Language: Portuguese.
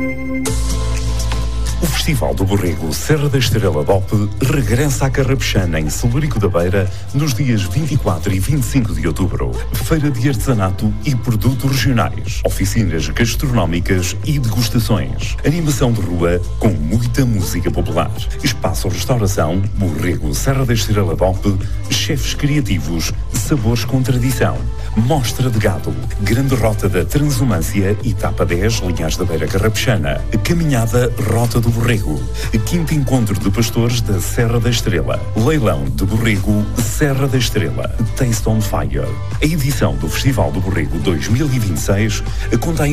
O Festival do Borrego Serra da Estrela DOP regressa à Carrapuxana, em Celúrico da Beira, nos dias 24 e 25 de outubro. Feira de artesanato e produtos regionais, oficinas gastronómicas e degustações, animação de rua com muita música popular, espaço restauração, Borrego Serra da Estrela DOP, chefes criativos, sabores com tradição, mostra de gado, grande rota da Transumância, etapa 10, Linhas da Beira Carrapuxana, caminhada Rota do Borrego, quinto encontro de pastores da Serra da Estrela, leilão de Borrego Serra da Estrela, Taste on Fire. A edição do Festival do Borrego 2026 conta